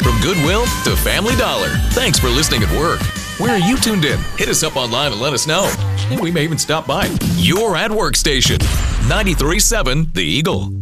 From Goodwill to Family Dollar. Thanks for listening at work. Where are you tuned in? Hit us up online and let us know. And we may even stop by. Your at work station. 93.7 The Eagle.